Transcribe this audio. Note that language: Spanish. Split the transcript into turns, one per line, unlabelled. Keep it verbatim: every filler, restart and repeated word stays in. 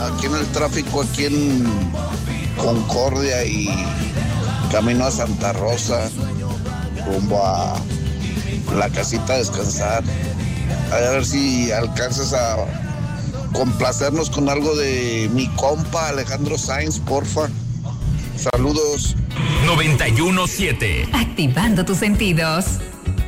aquí en el tráfico, aquí en Concordia y camino a Santa Rosa, rumbo a la casita a descansar. A ver si alcanzas a complacernos con algo de mi compa Alejandro Sainz, porfa. Saludos.
noventa y uno punto siete.
Activando tus sentidos.